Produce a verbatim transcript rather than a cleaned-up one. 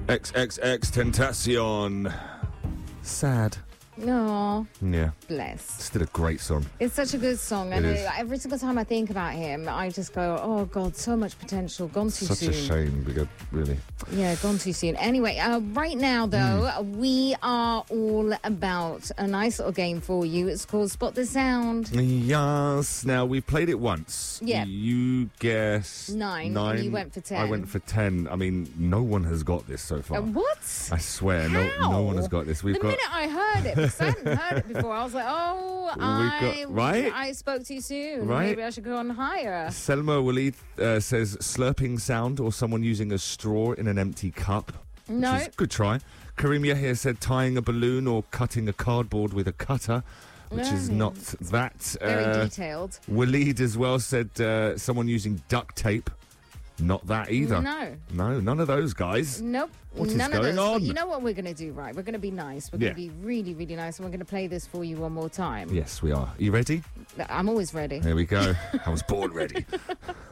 X X X Tentacion. Sad. No. Yeah. Bless. Still a great song. It's such a good song. It And is. every single time I think about him, I just go, oh, God, so much potential. Gone too Such soon. a shame. We go, really. Yeah, gone too soon. Anyway, uh, right now, though, Mm. we are all about a nice little game for you. It's called Spot the Sound. Yes. Now, we played it once. Yeah. You guessed Nine, nine. and you went for ten. I went for ten. I mean, no one has got this so far. Uh, what? I swear, no, How? no one has got this. We've the got. minute I heard it, because I hadn't heard it before, I was like, oh, I, got- right? I spoke too soon. Right? Maybe I should go on higher. Selma Walid uh, says slurping sound or someone using a straw in an empty cup. No. Which is good try. Karim Yahya said tying a balloon or cutting a cardboard with a cutter, which is No. not that. Very Uh, detailed. Walid as well said uh, someone using duct tape. Not that either. No. No, none of those guys. Nope. What is None going of those. on? But you know what we're going to do, right? We're going to be nice. We're Yeah. going to be really, really nice. And we're going to play this for you one more time. Yes, we are. You ready? I'm always ready. Here we go. I was born ready.